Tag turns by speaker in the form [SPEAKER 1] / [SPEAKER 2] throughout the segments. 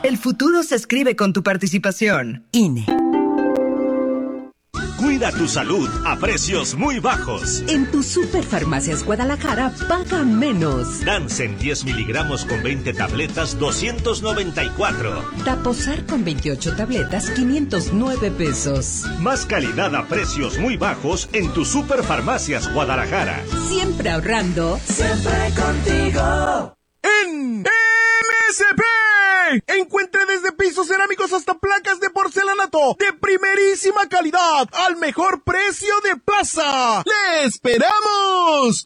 [SPEAKER 1] El futuro se escribe con tu participación. INE.
[SPEAKER 2] Cuida tu salud a precios muy bajos.
[SPEAKER 3] En tu Superfarmacias Guadalajara, paga menos.
[SPEAKER 2] Dansen 10 miligramos con 20 tabletas, 294.
[SPEAKER 3] Daposar con 28 tabletas, 509 pesos.
[SPEAKER 2] Más calidad a precios muy bajos en tu Superfarmacias Guadalajara.
[SPEAKER 3] Siempre ahorrando.
[SPEAKER 4] Siempre contigo.
[SPEAKER 5] En MSP. Encuentre desde pisos cerámicos hasta placas de porcelanato de primerísima calidad al mejor precio de plaza. ¡Le esperamos!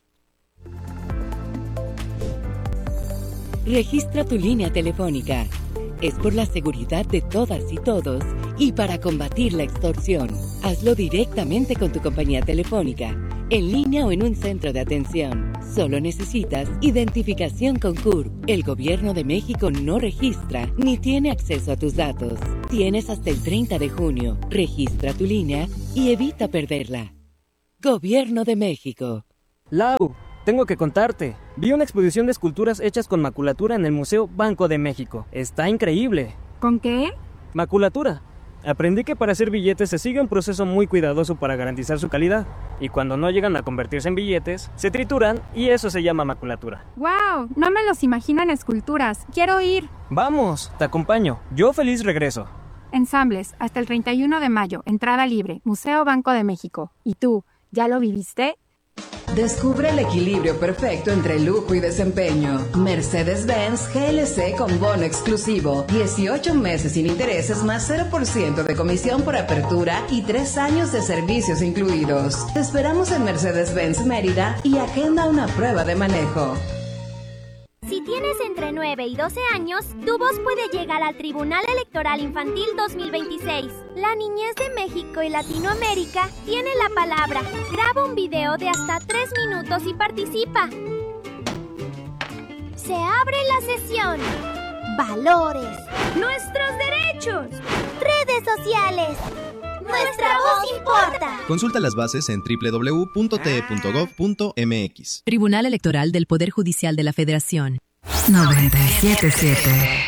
[SPEAKER 6] Registra tu línea telefónica. Es por la seguridad de todas y todos y para combatir la extorsión. Hazlo directamente con tu compañía telefónica, en línea o en un centro de atención. Solo necesitas identificación con CURP. El Gobierno de México no registra ni tiene acceso a tus datos. Tienes hasta el 30 de junio. Registra tu línea y evita perderla. Gobierno de México.
[SPEAKER 7] Lau, tengo que contarte. Vi una exposición de esculturas hechas con maculatura en el Museo Banco de México. Está increíble.
[SPEAKER 8] ¿Con qué?
[SPEAKER 7] Maculatura. Aprendí que para hacer billetes se sigue un proceso muy cuidadoso para garantizar su calidad. Y cuando no llegan a convertirse en billetes, se trituran y eso se llama maculatura.
[SPEAKER 8] ¡Wow! No me los imagino en esculturas. ¡Quiero ir!
[SPEAKER 7] Vamos, te acompaño. Yo feliz regreso.
[SPEAKER 8] Ensambles, hasta el 31 de mayo. Entrada libre. Museo Banco de México. ¿Y tú, ya lo viviste?
[SPEAKER 9] Descubre el equilibrio perfecto entre lujo y desempeño. Mercedes-Benz GLC con bono exclusivo. 18 meses sin intereses más 0% de comisión por apertura y 3 años de servicios incluidos. Te esperamos en Mercedes-Benz Mérida y agenda una prueba de manejo.
[SPEAKER 10] Si tienes entre 9 y 12 años, tu voz puede llegar al Tribunal Electoral Infantil 2026. La niñez de México y Latinoamérica tiene la palabra. Graba un video de hasta 3 minutos y participa. Se abre la sesión. Valores. Nuestros derechos. Redes sociales. Nuestra voz importa.
[SPEAKER 11] Consulta las bases en www.te.gov.mx.
[SPEAKER 12] Tribunal Electoral del Poder Judicial de la Federación.
[SPEAKER 13] 97.7.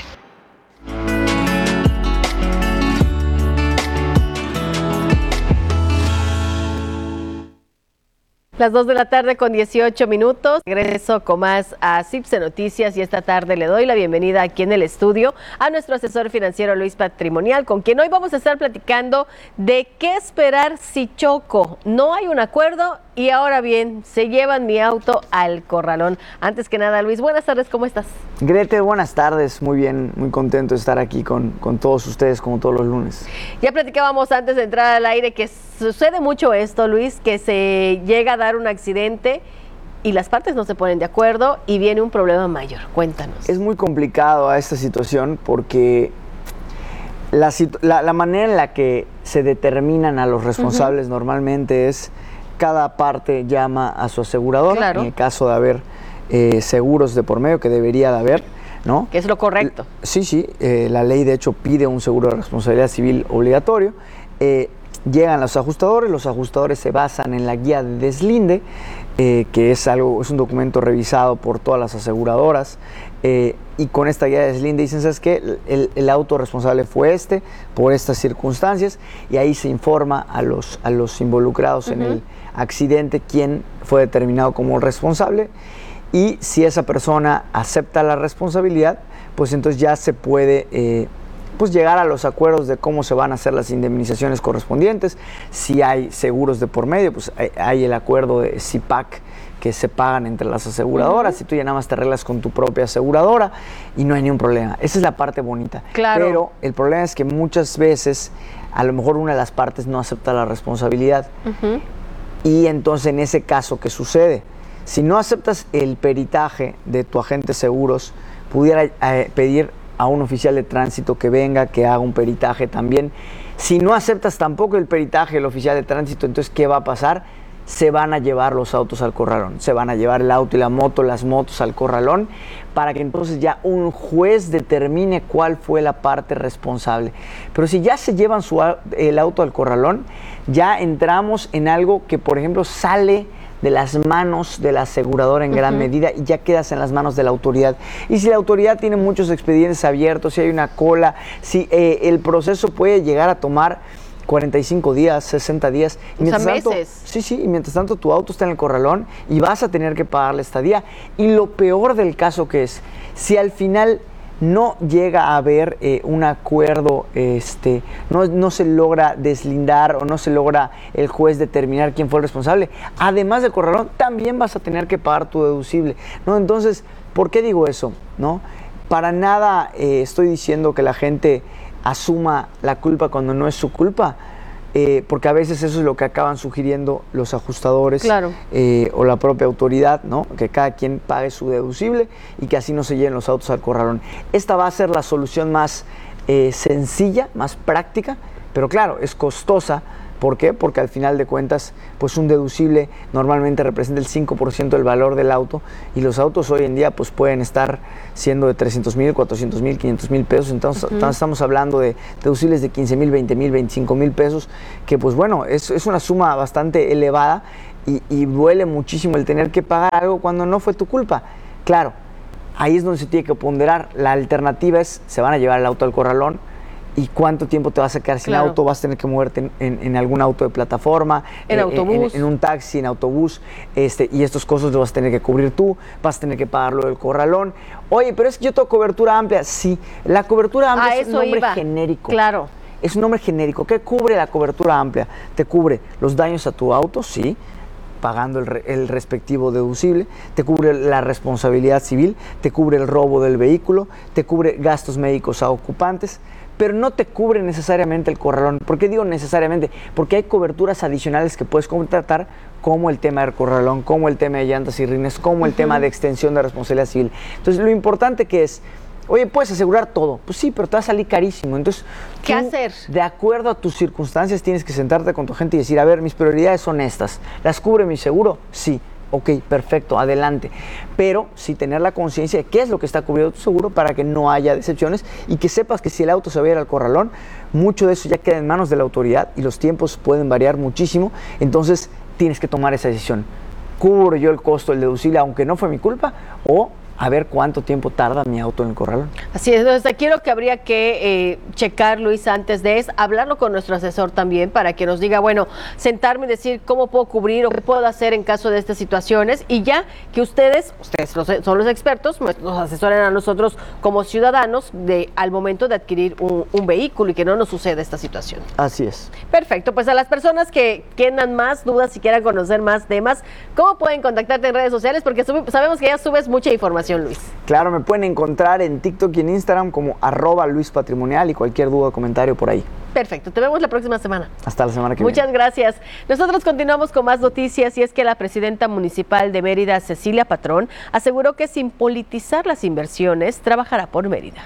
[SPEAKER 14] Las 2 de la tarde con 18 minutos. Regreso con más a CIPSE Noticias y esta tarde le doy la bienvenida aquí en el estudio a nuestro asesor financiero Luis Patrimonial, con quien hoy vamos a estar platicando de qué esperar si choco. No hay un acuerdo y ahora bien, se llevan mi auto al corralón. Antes que nada, Luis, buenas tardes, ¿cómo estás?
[SPEAKER 15] Grete, buenas tardes, muy bien, muy contento de estar aquí con todos ustedes como todos los lunes.
[SPEAKER 14] Ya platicábamos antes de entrar al aire que sucede mucho esto, Luis, que se llega a dar un accidente y las partes no se ponen de acuerdo y viene un problema mayor. Cuéntanos.
[SPEAKER 15] Es muy complicado esta situación porque la manera en la que se determinan a los responsables normalmente es cada parte llama a su asegurador, claro. En el caso de haber seguros de por medio, que debería de haber, ¿no?
[SPEAKER 14] Que es lo correcto.
[SPEAKER 15] Sí, la ley de hecho pide un seguro de responsabilidad civil obligatorio. Llegan los ajustadores se basan en la guía de deslinde, que es un documento revisado por todas las aseguradoras, y con esta guía de deslinde dicen, ¿sabes qué? El auto responsable fue por estas circunstancias, y ahí se informa a los involucrados en el accidente quién fue determinado como responsable, y si esa persona acepta la responsabilidad, pues entonces ya se puede llegar a los acuerdos de cómo se van a hacer las indemnizaciones correspondientes. Si hay seguros de por medio, pues hay el acuerdo de CIPAC que se pagan entre las aseguradoras, si tú ya nada más te arreglas con tu propia aseguradora y no hay ningún problema. Esa es la parte bonita.
[SPEAKER 14] Claro.
[SPEAKER 15] Pero el problema es que muchas veces a lo mejor una de las partes no acepta la responsabilidad. Y entonces en ese caso, ¿qué sucede? Si no aceptas el peritaje de tu agente de seguros, pudiera pedir a un oficial de tránsito que venga, que haga un peritaje también. Si no aceptas tampoco el peritaje del oficial de tránsito, entonces ¿qué va a pasar? Se van a llevar los autos al corralón, se van a llevar el auto y las motos al corralón, para que entonces ya un juez determine cuál fue la parte responsable. Pero si ya se llevan el auto al corralón, ya entramos en algo que, por ejemplo, sale de las manos de la aseguradora en gran medida y ya quedas en las manos de la autoridad. Y si la autoridad tiene muchos expedientes abiertos, si hay una cola, si el proceso puede llegar a tomar 45 días, 60 días. Y mientras tanto, meses. Y mientras tanto tu auto está en el corralón y vas a tener que pagar la estadía. Y lo peor del caso que es, si al final no llega a haber un acuerdo, no se logra deslindar o no se logra el juez determinar quién fue el responsable, además del corralón, también vas a tener que pagar tu deducible, ¿no? Entonces, ¿por qué digo eso? ¿No? Para nada estoy diciendo que la gente asuma la culpa cuando no es su culpa, porque a veces eso es lo que acaban sugiriendo los ajustadores, claro, o la propia autoridad, ¿no? Que cada quien pague su deducible y que así no se lleven los autos al corralón. Esta va a ser la solución más sencilla, más práctica, pero claro, es costosa. ¿Por qué? Porque al final de cuentas, pues un deducible normalmente representa el 5% del valor del auto y los autos hoy en día pues pueden estar siendo de 300,000, 400,000, 500,000 pesos. Entonces estamos hablando de deducibles de 15,000, 20,000, 25,000 pesos, que pues bueno, es una suma bastante elevada y duele muchísimo el tener que pagar algo cuando no fue tu culpa. Claro, ahí es donde se tiene que ponderar. La alternativa es, se van a llevar el auto al corralón. ¿Y cuánto tiempo te vas a quedar sin auto? Vas a tener que moverte en algún auto de plataforma,
[SPEAKER 14] en autobús,
[SPEAKER 15] en un taxi, en autobús, y estos costos los vas a tener que cubrir tú, vas a tener que pagarlo del corralón. Oye, pero es que yo tengo cobertura amplia. Sí, la cobertura amplia es un nombre genérico.
[SPEAKER 14] Claro.
[SPEAKER 15] Es un nombre genérico. ¿Qué cubre la cobertura amplia? Te cubre los daños a tu auto, sí, pagando el respectivo deducible, te cubre la responsabilidad civil, te cubre el robo del vehículo, te cubre gastos médicos a ocupantes, pero no te cubre necesariamente el corralón. ¿Por qué digo necesariamente? Porque hay coberturas adicionales que puedes contratar, como el tema del corralón, como el tema de llantas y rines, como el tema de extensión de responsabilidad civil. Entonces, lo importante que es, oye, ¿puedes asegurar todo? Pues sí, pero te va a salir carísimo. Entonces,
[SPEAKER 14] ¿qué hacer?
[SPEAKER 15] De acuerdo a tus circunstancias, tienes que sentarte con tu gente y decir, a ver, mis prioridades son estas. ¿Las cubre mi seguro? Sí. Ok, perfecto, adelante. Pero sí tener la conciencia de qué es lo que está cubriendo tu seguro para que no haya decepciones y que sepas que si el auto se va a ir al corralón, mucho de eso ya queda en manos de la autoridad y los tiempos pueden variar muchísimo. Entonces tienes que tomar esa decisión. ¿Cubro yo el costo del deducible aunque no fue mi culpa? O a ver cuánto tiempo tarda mi auto en el corralón.
[SPEAKER 14] Así es, entonces aquí lo que habría que checar, Luis, antes de hablarlo con nuestro asesor también para que nos diga, bueno, sentarme y decir cómo puedo cubrir o qué puedo hacer en caso de estas situaciones y ya que ustedes son los expertos, nos asesoren a nosotros como ciudadanos al momento de adquirir un vehículo y que no nos suceda esta situación.
[SPEAKER 15] Así es.
[SPEAKER 14] Perfecto, pues a las personas que tengan más dudas y quieran conocer más temas, ¿cómo pueden contactarte en redes sociales? Porque sabemos que ya subes mucha información, Luis.
[SPEAKER 15] Claro, me pueden encontrar en TikTok y en Instagram como @LuisPatrimonial y cualquier duda o comentario por ahí.
[SPEAKER 14] Perfecto, te vemos la próxima semana.
[SPEAKER 15] Hasta la semana que viene.
[SPEAKER 14] Muchas gracias. Nosotros continuamos con más noticias y es que la presidenta municipal de Mérida, Cecilia Patrón, aseguró que sin politizar las inversiones, trabajará por Mérida.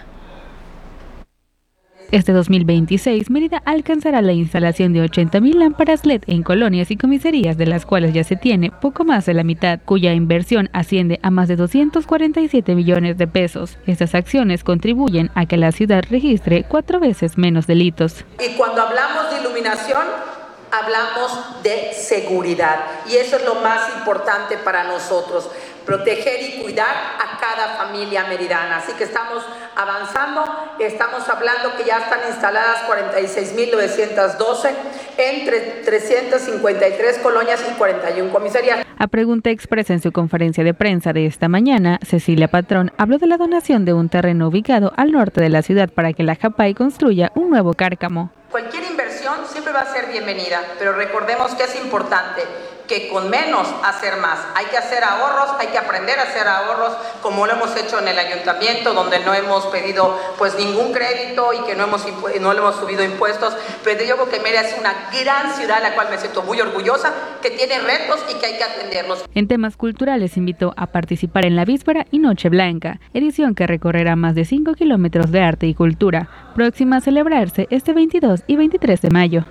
[SPEAKER 11] Este 2026, Mérida alcanzará la instalación de 80,000 lámparas LED en colonias y comisarías, de las cuales ya se tiene poco más de la mitad, cuya inversión asciende a más de 247 millones de pesos. Estas acciones contribuyen a que la ciudad registre 4 veces menos delitos.
[SPEAKER 13] Y cuando hablamos de iluminación, hablamos de seguridad. Y eso es lo más importante para nosotros, proteger y cuidar a cada familia meridana. Así que estamos avanzando, estamos hablando que ya están instaladas 46,912 entre 353 colonias y 41 comisarías.
[SPEAKER 11] A pregunta expresa en su conferencia de prensa de esta mañana, Cecilia Patrón habló de la donación de un terreno ubicado al norte de la ciudad para que la JAPAI construya un nuevo cárcamo.
[SPEAKER 13] Cualquier inversión siempre va a ser bienvenida, pero recordemos que es importante que con menos hacer más. Hay que hacer ahorros, hay que aprender a hacer ahorros, como lo hemos hecho en el ayuntamiento, donde no hemos pedido pues ningún crédito y que no le hemos subido impuestos. Pero yo creo que Mérida es una gran ciudad, la cual me siento muy orgullosa, que tiene retos y que hay que atenderlos.
[SPEAKER 11] En temas culturales invitó a participar en la Víspera y Noche Blanca, edición que recorrerá más de 5 kilómetros de arte y cultura, próxima a celebrarse este 22 y 23 de mayo.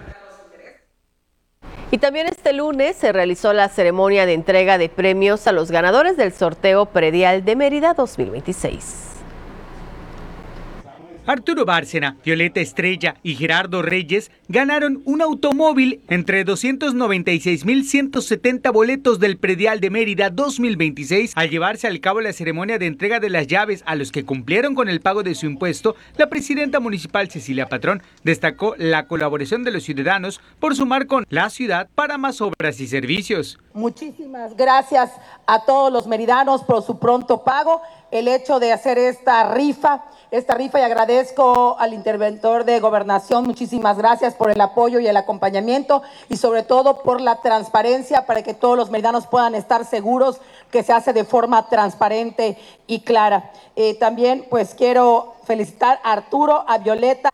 [SPEAKER 14] Y también este lunes se realizó la ceremonia de entrega de premios a los ganadores del sorteo predial de Mérida 2026.
[SPEAKER 16] Arturo Bárcena, Violeta Estrella y Gerardo Reyes ganaron un automóvil entre 296,170 boletos del Predial de Mérida 2026 al llevarse al cabo la ceremonia de entrega de las llaves a los que cumplieron con el pago de su impuesto. La presidenta municipal Cecilia Patrón destacó la colaboración de los ciudadanos por sumar con la ciudad para más obras y servicios.
[SPEAKER 13] Muchísimas gracias a todos los meridanos por su pronto pago, el hecho de hacer esta rifa y agradezco al interventor de Gobernación, muchísimas gracias por el apoyo y el acompañamiento y sobre todo por la transparencia para que todos los meridanos puedan estar seguros que se hace de forma transparente y clara. También pues quiero felicitar a Arturo, a Violeta,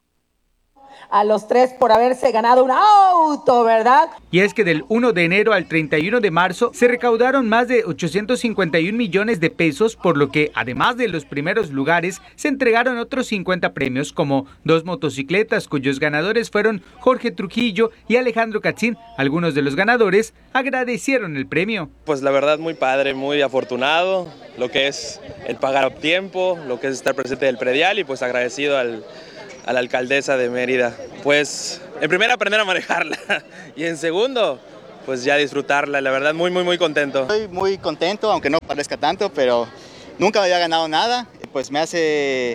[SPEAKER 13] a los tres por haberse ganado un auto, ¿verdad?
[SPEAKER 16] Y es que del 1 de enero al 31 de marzo se recaudaron más de 851 millones de pesos, por lo que además de los primeros lugares se entregaron otros 50 premios, como 2 motocicletas cuyos ganadores fueron Jorge Trujillo y Alejandro Catzín. Algunos de los ganadores agradecieron el premio.
[SPEAKER 17] Pues la verdad muy padre, muy afortunado, lo que es el pagar a tiempo, lo que es estar presente del predial y pues agradecido a la alcaldesa de Mérida. Pues en primero aprender a manejarla y en segundo pues ya disfrutarla, la verdad muy contento.
[SPEAKER 18] Estoy muy contento, aunque no parezca tanto, pero nunca había ganado nada, pues me hace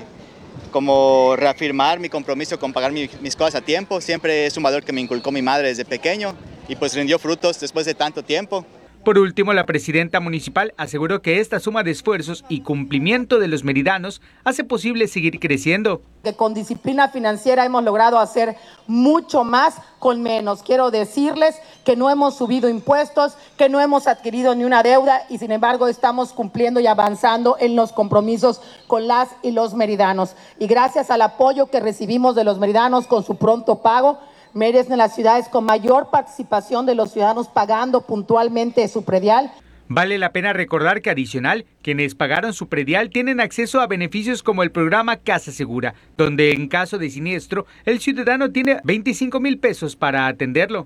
[SPEAKER 18] como reafirmar mi compromiso con pagar mis cosas a tiempo. Siempre es un valor que me inculcó mi madre desde pequeño y pues rindió frutos después de tanto tiempo.
[SPEAKER 16] Por último, la presidenta municipal aseguró que esta suma de esfuerzos y cumplimiento de los meridanos hace posible seguir creciendo.
[SPEAKER 13] Que con disciplina financiera hemos logrado hacer mucho más con menos. Quiero decirles que no hemos subido impuestos, que no hemos adquirido ni una deuda y sin embargo estamos cumpliendo y avanzando en los compromisos con las y los meridanos. Y gracias al apoyo que recibimos de los meridanos con su pronto pago, Mérida es de las ciudades con mayor participación de los ciudadanos pagando puntualmente su predial.
[SPEAKER 16] Vale la pena recordar que adicional, quienes pagaron su predial tienen acceso a beneficios como el programa Casa Segura, donde en caso de siniestro, el ciudadano tiene 25,000 pesos para atenderlo.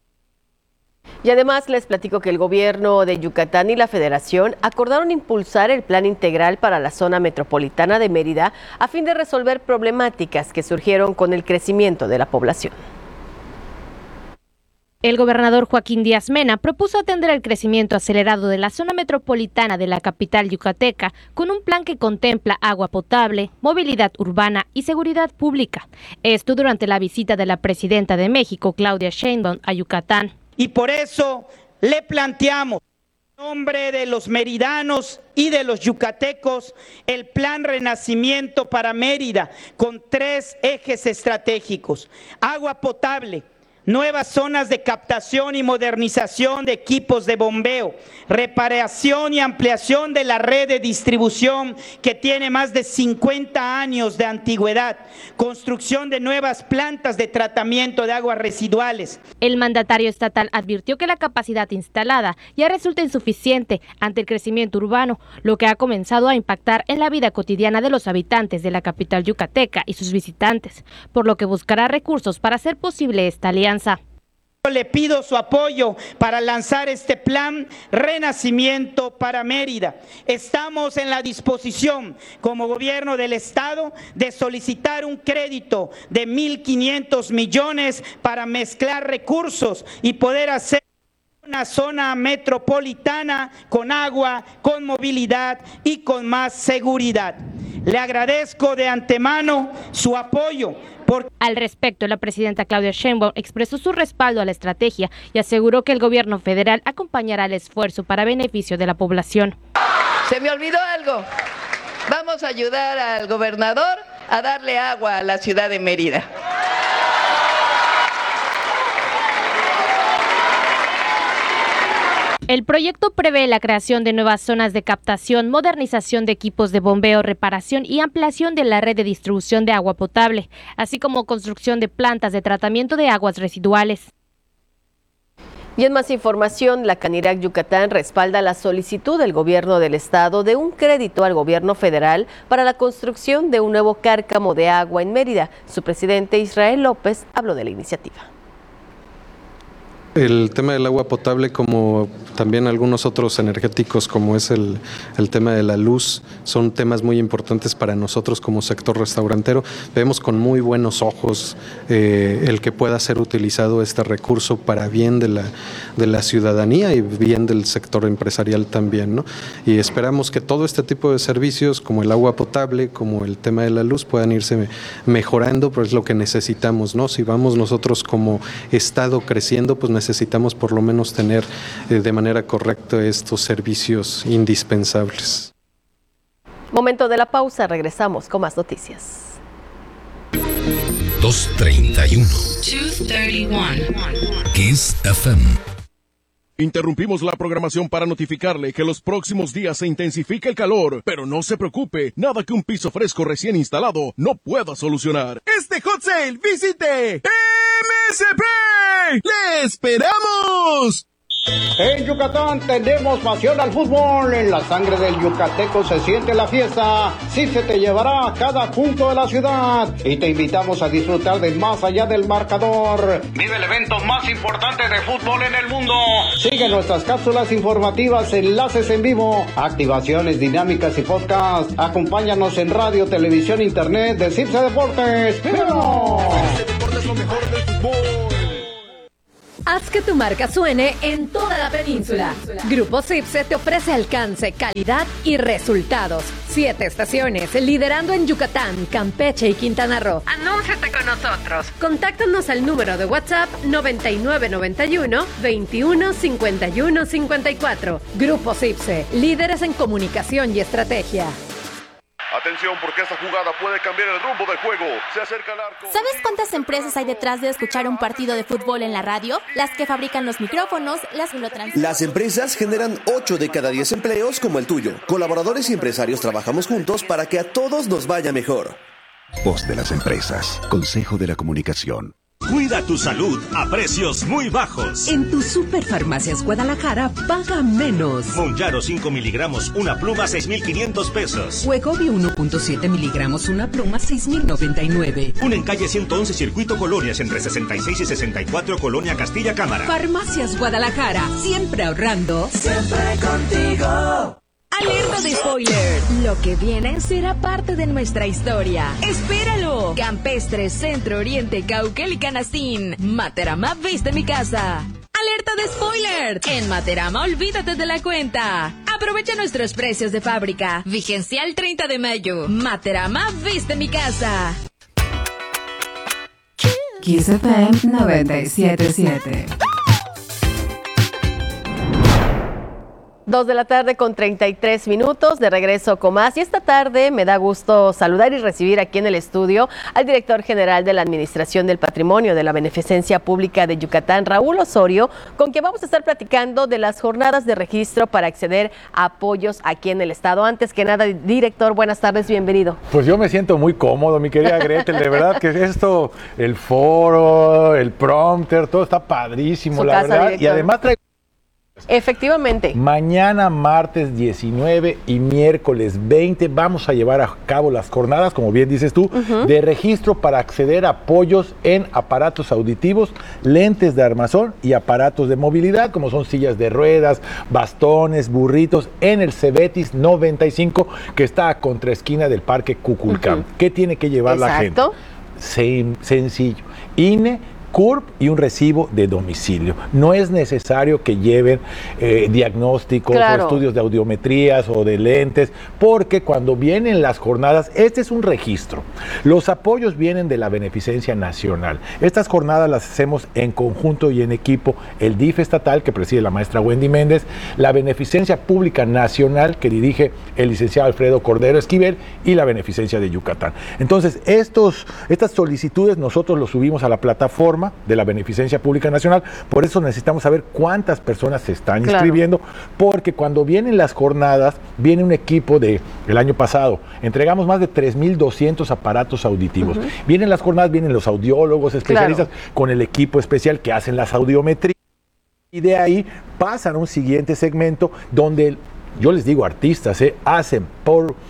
[SPEAKER 14] Y además les platico que el gobierno de Yucatán y la Federación acordaron impulsar el plan integral para la zona metropolitana de Mérida a fin de resolver problemáticas que surgieron con el crecimiento de la población.
[SPEAKER 19] El gobernador Joaquín Díaz Mena propuso atender el crecimiento acelerado de la zona metropolitana de la capital yucateca con un plan que contempla agua potable, movilidad urbana y seguridad pública. Esto durante la visita de la presidenta de México, Claudia Sheinbaum, a Yucatán.
[SPEAKER 20] Y por eso le planteamos, en nombre de los meridanos y de los yucatecos, el Plan Renacimiento para Mérida con 3 ejes estratégicos: agua potable, nuevas zonas de captación y modernización de equipos de bombeo, reparación y ampliación de la red de distribución que tiene más de 50 años de antigüedad, construcción de nuevas plantas de tratamiento de aguas residuales.
[SPEAKER 19] El mandatario estatal advirtió que la capacidad instalada ya resulta insuficiente ante el crecimiento urbano, lo que ha comenzado a impactar en la vida cotidiana de los habitantes de la capital yucateca y sus visitantes, por lo que buscará recursos para hacer posible esta alianza.
[SPEAKER 20] Le pido su apoyo para lanzar este plan Renacimiento para Mérida. Estamos en la disposición, como gobierno del estado, de solicitar un crédito de 1.500 millones para mezclar recursos y poder hacer una zona metropolitana con agua, con movilidad y con más seguridad. Le agradezco de antemano su apoyo.
[SPEAKER 19] Al respecto, la presidenta Claudia Sheinbaum expresó su respaldo a la estrategia y aseguró que el gobierno federal acompañará el esfuerzo para beneficio de la población.
[SPEAKER 21] Se me olvidó algo. Vamos a ayudar al gobernador a darle agua a la ciudad de Mérida.
[SPEAKER 19] El proyecto prevé la creación de nuevas zonas de captación, modernización de equipos de bombeo, reparación y ampliación de la red de distribución de agua potable, así como construcción de plantas de tratamiento de aguas residuales.
[SPEAKER 14] Y en más información, la Canirac Yucatán respalda la solicitud del gobierno del estado de un crédito al gobierno federal para la construcción de un nuevo cárcamo de agua en Mérida. Su presidente Israel López habló de la iniciativa.
[SPEAKER 1] El tema del agua potable, como también algunos otros energéticos, como es el tema de la luz, son temas muy importantes para nosotros como sector restaurantero. Vemos con muy buenos ojos el que pueda ser utilizado este recurso para bien de la ciudadanía y bien del sector empresarial también, ¿no? Y esperamos que todo este tipo de servicios, como el agua potable, como el tema de la luz, puedan irse mejorando, pero es lo que necesitamos, ¿no? Si vamos nosotros como Estado creciendo, pues necesitamos por lo menos tener de manera correcta estos servicios indispensables.
[SPEAKER 14] Momento de la pausa, regresamos con más noticias.
[SPEAKER 22] 231. Kiss FM.
[SPEAKER 5] Interrumpimos la programación para notificarle que los próximos días se intensifica el calor, pero no se preocupe, nada que un piso fresco recién instalado no pueda solucionar. Este hot sale, visite MSP. ¡Le esperamos!
[SPEAKER 23] En Yucatán tenemos pasión al fútbol, en la sangre del yucateco se siente la fiesta, sí se te llevará a cada punto de la ciudad y te invitamos a disfrutar de más allá del marcador. Vive el evento más importante de fútbol en el mundo. Sigue nuestras cápsulas informativas, enlaces en vivo, activaciones dinámicas y podcast. Acompáñanos en radio, televisión, internet de Cipse Deportes. ¡Vámonos!
[SPEAKER 5] Este deporte es lo mejor del fútbol.
[SPEAKER 24] Haz que tu marca suene en toda la península. Grupo Cipse te ofrece alcance, calidad y resultados. 7 estaciones, liderando en Yucatán, Campeche y Quintana Roo. Anúnciate con nosotros. Contáctanos al número de WhatsApp 9991 21 51 54. Grupo Cipse, líderes en comunicación y estrategia.
[SPEAKER 25] Atención, porque esta jugada puede cambiar el rumbo del juego. Se acerca el arco.
[SPEAKER 26] ¿Sabes cuántas empresas hay detrás de escuchar un partido de fútbol en la radio? Las que fabrican los micrófonos, las que lo transmiten.
[SPEAKER 27] Las empresas generan 8 de cada 10 empleos como el tuyo. Colaboradores y empresarios trabajamos juntos para que a todos nos vaya mejor.
[SPEAKER 22] Voz de las empresas. Consejo de la Comunicación.
[SPEAKER 2] Cuida tu salud a precios muy bajos.
[SPEAKER 3] En tu Superfarmacias Guadalajara, paga menos.
[SPEAKER 2] Monjaro 5 miligramos, una pluma, 6,500 pesos.
[SPEAKER 3] Wegovy 1.7 miligramos, una pluma, 6,099.
[SPEAKER 2] Un en calle 111, Circuito Colonias, entre 66 y 64, Colonia Castilla Cámara.
[SPEAKER 3] Farmacias Guadalajara, siempre ahorrando.
[SPEAKER 4] Siempre contigo.
[SPEAKER 28] Alerta de spoiler. Lo que viene será parte de nuestra historia. ¡Espéralo! Campestres, Centro, Oriente, Cauquel y Canastín. Materama viste mi casa. ¡Alerta de spoiler! En Materama olvídate de la cuenta. Aprovecha nuestros precios de fábrica. Vigencia el 30 de mayo. Materama viste mi casa.
[SPEAKER 29] Kiss FM 97.7.
[SPEAKER 14] 2 de la tarde con 33 minutos, de regreso con más. Y esta tarde me da gusto saludar y recibir aquí en el estudio al director general de la Administración del Patrimonio de la Beneficencia Pública de Yucatán, Raúl Osorio, con quien vamos a estar platicando de las jornadas de registro para acceder a apoyos aquí en el estado. Antes que nada, director, buenas tardes, bienvenido.
[SPEAKER 30] Pues yo me siento muy cómodo, mi querida Gretel, de verdad que esto, el foro, el prompter, todo está padrísimo, la verdad. Director. Y además traigo...
[SPEAKER 14] Efectivamente.
[SPEAKER 30] Mañana, martes 19 y miércoles 20, vamos a llevar a cabo las jornadas, como bien dices tú, de registro para acceder a apoyos en aparatos auditivos, lentes de armazón y aparatos de movilidad, como son sillas de ruedas, bastones, burritos, en el Cebetis 95, que está a contraesquina del Parque Cuculcán. ¿Qué tiene que llevar la gente? Sencillo. INE, CURP y un recibo de domicilio. No es necesario que lleven diagnósticos o estudios de audiometrías o de lentes, porque cuando vienen las jornadas, este es un registro. Los apoyos vienen de la Beneficencia Nacional. Estas jornadas las hacemos en conjunto y en equipo, el DIF estatal, que preside la maestra Wendy Méndez, la Beneficencia Pública Nacional, que dirige el licenciado Alfredo Cordero Esquivel, y la Beneficencia de Yucatán. Entonces, estas solicitudes nosotros los subimos a la plataforma de la Beneficencia Pública Nacional, por eso necesitamos saber cuántas personas se están inscribiendo, porque cuando vienen las jornadas, viene un equipo el año pasado, entregamos más de 3,200 aparatos auditivos. Vienen las jornadas, vienen los audiólogos especialistas con el equipo especial que hacen las audiometrías, y de ahí pasan a un siguiente segmento donde, yo les digo artistas, hacen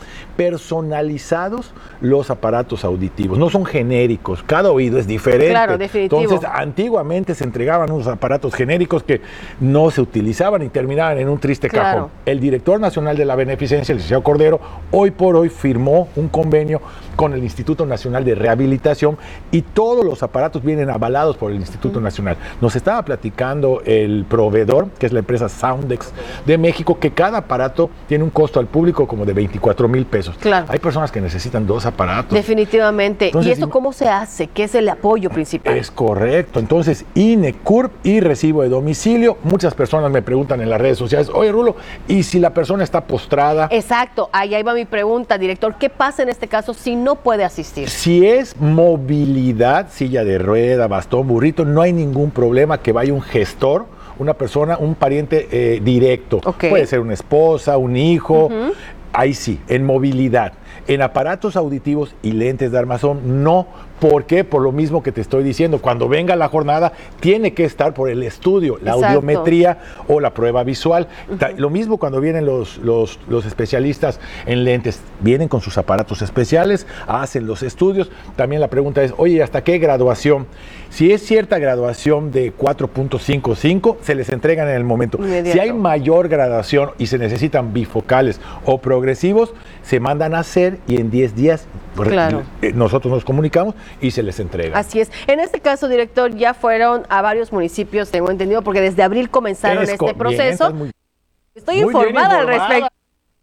[SPEAKER 30] personalizados los aparatos auditivos, no son genéricos, cada oído es diferente.
[SPEAKER 14] Claro, definitivo.
[SPEAKER 30] Entonces, antiguamente se entregaban unos aparatos genéricos que no se utilizaban y terminaban en un triste cajón. El director nacional de la beneficencia, el licenciado Cordero, hoy por hoy firmó un convenio con el Instituto Nacional de Rehabilitación y todos los aparatos vienen avalados por el Instituto Nacional. Nos estaba platicando el proveedor, que es la empresa Soundex de México, que cada aparato tiene un costo al público como de 24,000 pesos.
[SPEAKER 14] Claro.
[SPEAKER 30] Hay personas que necesitan 2 aparatos.
[SPEAKER 14] Definitivamente.
[SPEAKER 30] Entonces,
[SPEAKER 14] ¿y esto cómo se hace? ¿Qué es el apoyo principal?
[SPEAKER 30] Es correcto. Entonces, INE, CURP y recibo de domicilio. Muchas personas me preguntan en las redes sociales, oye, Rulo, ¿y si la persona está postrada?
[SPEAKER 14] Exacto. Ahí va mi pregunta, director. ¿Qué pasa en este caso si no puede asistir?
[SPEAKER 30] Si es movilidad, silla de rueda, bastón, burrito, no hay ningún problema que vaya un gestor, una persona, un pariente directo. Puede ser una esposa, un hijo. Ahí sí, en movilidad. En aparatos auditivos y lentes de armazón, no. ¿Por qué? Por lo mismo que te estoy diciendo. Cuando venga la jornada, tiene que estar por el estudio, la audiometría o la prueba visual. Lo mismo cuando vienen los especialistas en lentes. Vienen con sus aparatos especiales, hacen los estudios. También la pregunta es, oye, ¿hasta qué graduación? Si es cierta graduación de 4.55, se les entregan en el momento. Si hay mayor graduación y se necesitan bifocales o progresivos, se mandan a hacer y en 10 días nosotros nos comunicamos y se les entrega.
[SPEAKER 14] Así es. En este caso, director, ya fueron a varios municipios, tengo entendido, porque desde abril comenzaron este proceso. Estoy informada al respecto.